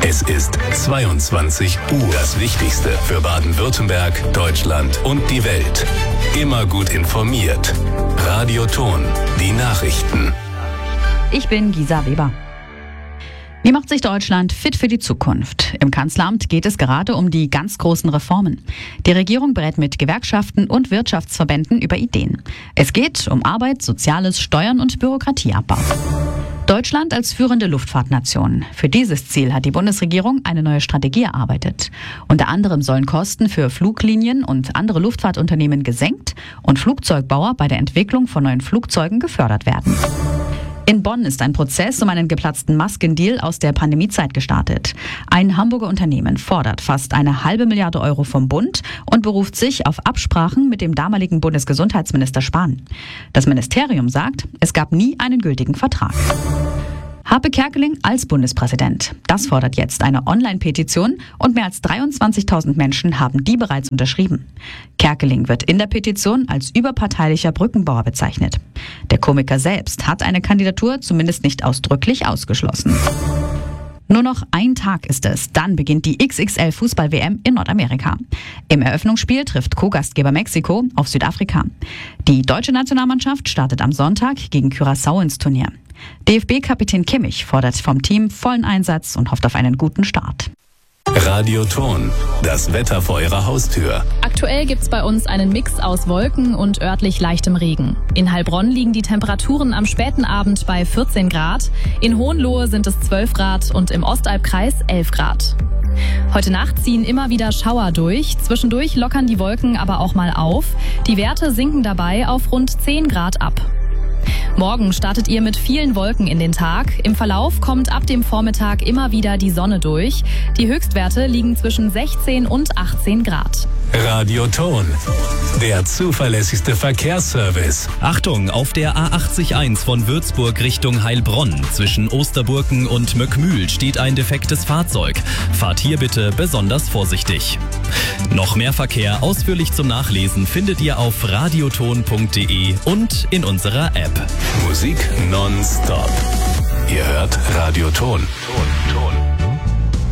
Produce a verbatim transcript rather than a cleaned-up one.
Es ist zweiundzwanzig Uhr. Das Wichtigste für Baden-Württemberg, Deutschland und die Welt. Immer gut informiert. Radio Ton, die Nachrichten. Ich bin Gisa Weber. Wie macht sich Deutschland fit für die Zukunft? Im Kanzleramt geht es gerade um die ganz großen Reformen. Die Regierung berät mit Gewerkschaften und Wirtschaftsverbänden über Ideen. Es geht um Arbeit, Soziales, Steuern und Bürokratieabbau. Deutschland als führende Luftfahrtnation. Für dieses Ziel hat die Bundesregierung eine neue Strategie erarbeitet. Unter anderem sollen Kosten für Fluglinien und andere Luftfahrtunternehmen gesenkt und Flugzeugbauer bei der Entwicklung von neuen Flugzeugen gefördert werden. In Bonn ist ein Prozess um einen geplatzten Maskendeal aus der Pandemiezeit gestartet. Ein Hamburger Unternehmen fordert fast eine halbe Milliarde Euro vom Bund und beruft sich auf Absprachen mit dem damaligen Bundesgesundheitsminister Spahn. Das Ministerium sagt, es gab nie einen gültigen Vertrag. Harpe Kerkeling als Bundespräsident. Das fordert jetzt eine Online-Petition und mehr als dreiundzwanzigtausend Menschen haben die bereits unterschrieben. Kerkeling wird in der Petition als überparteilicher Brückenbauer bezeichnet. Der Komiker selbst hat eine Kandidatur zumindest nicht ausdrücklich ausgeschlossen. Nur noch ein Tag ist es, dann beginnt die X X L-Fußball-W M in Nordamerika. Im Eröffnungsspiel trifft Co-Gastgeber Mexiko auf Südafrika. Die deutsche Nationalmannschaft startet am Sonntag gegen Curaçao ins Turnier. D F B-Kapitän Kimmich fordert vom Team vollen Einsatz und hofft auf einen guten Start. Radio Ton, das Wetter vor Ihrer Haustür. Aktuell gibt's bei uns einen Mix aus Wolken und örtlich leichtem Regen. In Heilbronn liegen die Temperaturen am späten Abend bei vierzehn Grad, in Hohenlohe sind es zwölf Grad und im Ostalbkreis elf Grad. Heute Nacht ziehen immer wieder Schauer durch, zwischendurch lockern die Wolken aber auch mal auf. Die Werte sinken dabei auf rund zehn Grad ab. Morgen startet ihr mit vielen Wolken in den Tag. Im Verlauf kommt ab dem Vormittag immer wieder die Sonne durch. Die Höchstwerte liegen zwischen sechzehn und achtzehn Grad. Radio Ton, der zuverlässigste Verkehrsservice. Achtung, auf der A achtzig von Würzburg Richtung Heilbronn. Zwischen Osterburken und Möckmühl steht ein defektes Fahrzeug. Fahrt hier bitte besonders vorsichtig. Noch mehr Verkehr ausführlich zum Nachlesen findet ihr auf radioton punkt de und in unserer App. Musik nonstop. Ihr hört Radio Ton. Ton, Ton.